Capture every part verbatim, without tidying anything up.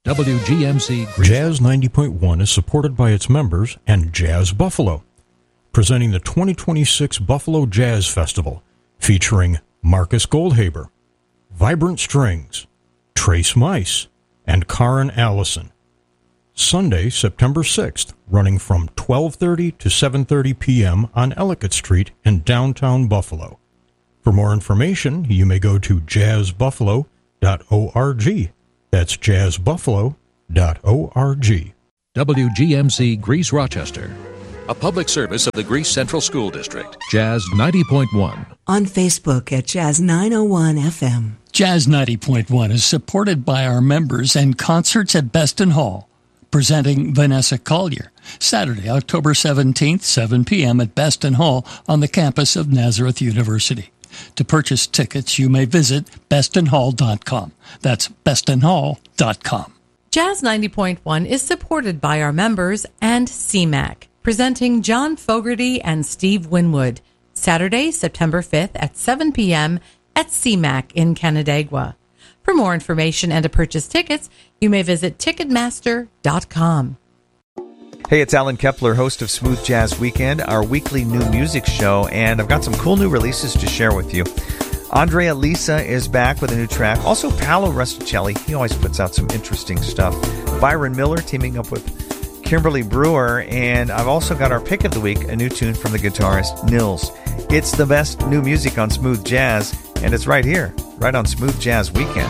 W G M C Jazz ninety point one is supported by its members and Jazz Buffalo, presenting the twenty twenty-six Buffalo Jazz Festival, featuring Marcus Goldhaber, Vibrant Strings, Trace Mice, and Karen Allison. Sunday, September sixth, running from twelve thirty to seven thirty p.m. on Ellicott Street in downtown Buffalo. For more information, you may go to jazz buffalo dot org. That's jazz buffalo dot org. W G M C Greece Rochester, a public service of the Greece Central School District. Jazz ninety point one. On Facebook at Jazz nine oh one F M. Jazz ninety point one is supported by our members and concerts at Beston Hall. Presenting Vanessa Collier, Saturday, October seventeenth, seven p.m. at Beston Hall on the campus of Nazareth University. To purchase tickets, you may visit beston hall dot com. That's beston hall dot com. Jazz ninety point one is supported by our members and C MAC, presenting John Fogerty and Steve Winwood, Saturday, September fifth at seven p.m. at C MAC in Canandaigua. For more information and to purchase tickets, you may visit ticketmaster dot com. Hey, it's Alan Kepler, host of Smooth Jazz Weekend, our weekly new music show, and I've got some cool new releases to share with you. Andrea Lisa is back with a new track. Also, Paolo Rusticelli, he always puts out some interesting stuff. Byron Miller teaming up with Kimberly Brewer, and I've also got our pick of the week, a new tune from the guitarist Nils. It's the best new music on Smooth Jazz, and it's right here, right on Smooth Jazz Weekend.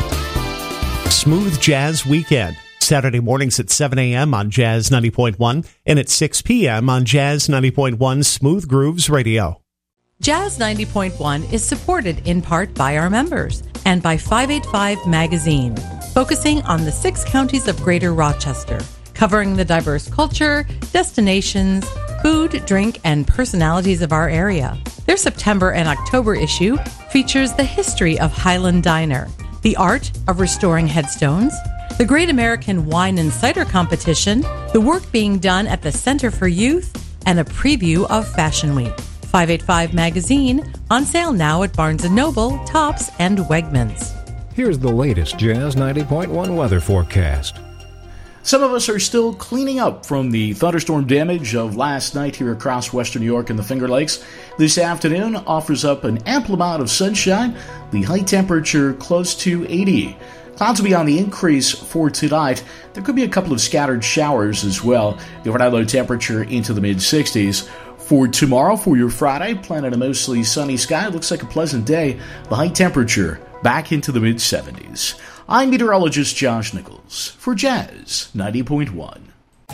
Smooth Jazz Weekend. Saturday mornings at seven a.m. on Jazz ninety point one and at six p.m. on Jazz ninety point one Smooth Grooves Radio. Jazz ninety point one is supported in part by our members and by five eighty-five Magazine, focusing on the six counties of Greater Rochester, covering the diverse culture, destinations, food, drink, and personalities of our area. Their September and October issue features the history of Highland Diner, the art of restoring headstones, the Great American Wine and Cider Competition, the work being done at the Center for Youth, and a preview of Fashion Week. five eighty-five Magazine, on sale now at Barnes and Noble, Tops, and Wegmans. Here's the latest Jazz ninety point one weather forecast. Some of us are still cleaning up from the thunderstorm damage of last night here across western New York and the Finger Lakes. This afternoon offers up an ample amount of sunshine, the high temperature close to eighty. Clouds will be on the increase for tonight. There could be a couple of scattered showers as well. The overnight low temperature into the mid-sixties. For tomorrow, for your Friday, planning a mostly sunny sky. Looks like a pleasant day. The high temperature back into the mid-seventies. I'm meteorologist Josh Nichols for Jazz ninety point one.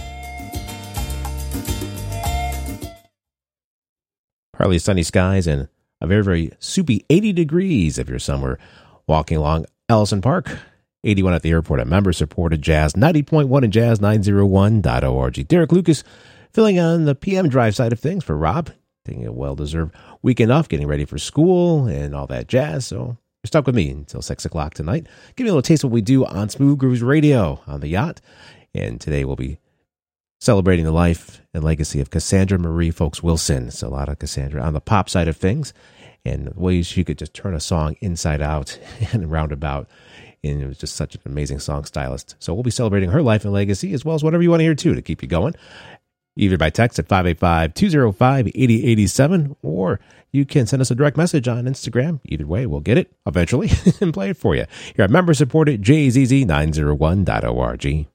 Partly sunny skies and a very, very soupy eighty degrees if you're somewhere walking along Ellison Park. eighty-one at the airport at member-supported Jazz ninety point one and Jazz nine oh one dot org. Derek Lucas filling on the P M drive side of things for Rob, taking a well-deserved weekend off, getting ready for school and all that jazz. So you're stuck with me until six o'clock tonight. Give you a little taste of what we do on Smooth Grooves Radio on the yacht. And today we'll be celebrating the life and legacy of Cassandra Marie Folks Wilson. So a lot of Cassandra on the pop side of things and ways she could just turn a song inside out and roundabout. And it was just such an amazing song stylist. So we'll be celebrating her life and legacy as well as whatever you want to hear too to keep you going. Either by text at five eight five, two oh five, eight oh eight seven, or you can send us a direct message on Instagram. Either way, we'll get it eventually and play it for you. Here at member-supported J Z Z nine oh one dot org.